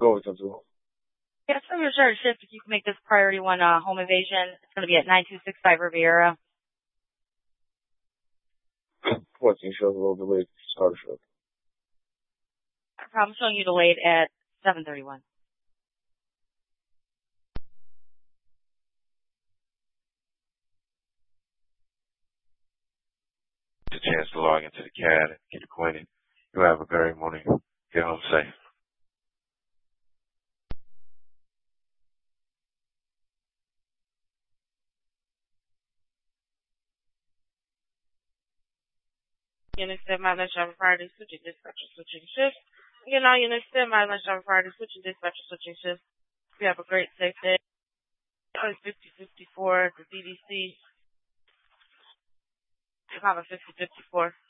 Go with Tatsuo. Yes, for your third shift, if you can make this priority one home invasion, it's going to be at 9265 Riviera. What, you show a little delayed start shift? No problem, showing you delayed at 7:31. A chance to log into the CAD and get acquainted. You have a great morning. Get home safe. Unit standby, lunch hour priority, switching dispatcher, switching shifts. Again, all units standby, lunch hour priority, switching dispatcher, switching shifts. You have a great, safe day. It's 5054, the DDC. Chicago 5054.